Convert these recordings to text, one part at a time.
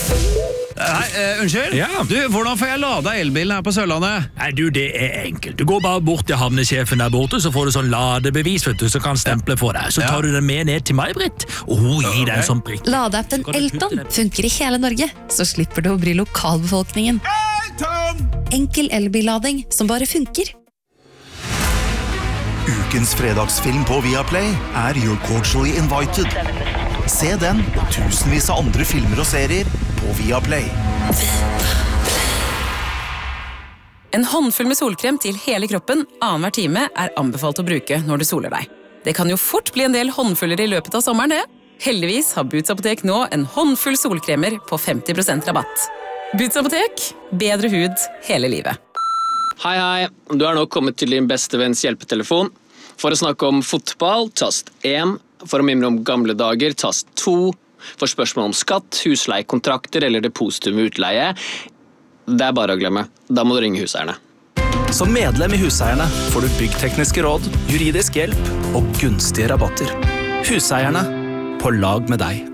Unnskyld? Ja. Du, hvordan får jeg lada elbilen her på Sørlandet? Nei, du, det enkelt. Du går bare bort til havnesjefen der borte, så får du sånn ladebevis, vet du, så kan stemple for deg. Så tar du den med ned til meg, Britt, og hun gir deg en sånn prikk. Ladeappen Elton funker i hele Norge, så slipper du å bry lokalbefolkningen. Enkel elbillading som bare funker. Ukens fredagsfilm på Viaplay You're Cordially Invited. Se den og tusenvis av andre filmer og serier på Viaplay. En håndfull med solkrem til hele kroppen annenhver time anbefalt å bruke når du soler deg. Det kan jo fort bli en del håndfuller i løpet av sommeren, det. Heldigvis har Boots Apotek nå en håndfull solkremer på 50% rabatt. Boots Apotek, bedre hud hele livet. Hei, du har nå kommet til din beste venns hjelpetelefon. For å snakke om fotball, tast 1. For å mimre om gamle dager, tast 2. For spørsmål om skatt, husleiekontrakter eller depositum utleie, det bare å glemme. Da må du ringe Huseierne. Som medlem i Huseierne får du byggtekniske råd, juridisk hjelp og gunstige rabatter. Huseierne, på lag med deg.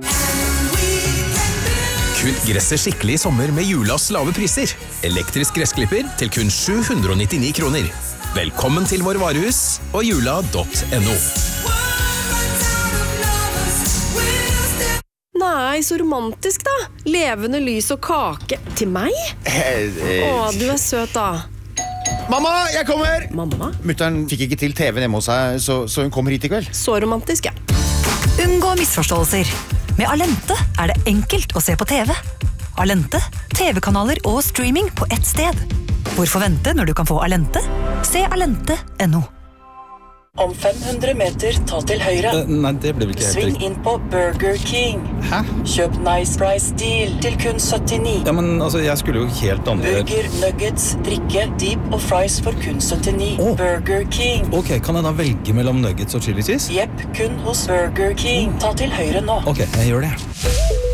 Kutt gresset skikkelig i sommer med Julas lave priser. Elektrisk gressklipper til kun 799 kroner. Velkommen til vår varehus og jula.no. Nei, så romantisk da. Levende lys og kake. Til meg? Du søt da. Mamma, jeg kommer! Mamma? Mutteren fikk ikke til TV hjemme hos seg, så hun kommer hit i kveld. Så romantisk, ja. Unngå misforståelser. Med Alente det enkelt å se på TV. Alente, TV-kanaler og streaming på ett sted. Hvorfor vente når du kan få Alente? Se alente.no. Om 500 meter, ta til høyre. Nei, det ble vel ikke helt Sving riktig. inn på Burger King. Hæ? Kjøp Nice Price Deal til kun 79. Ja, men altså, jeg skulle jo helt andre... Burger, nuggets, drikke, dip og fries for kun 79. Burger King. Ok, kan jeg da velge mellom nuggets og chili cheese? Jepp, kun hos Burger King. Ta til høyre nå. Ok, jeg gjør det.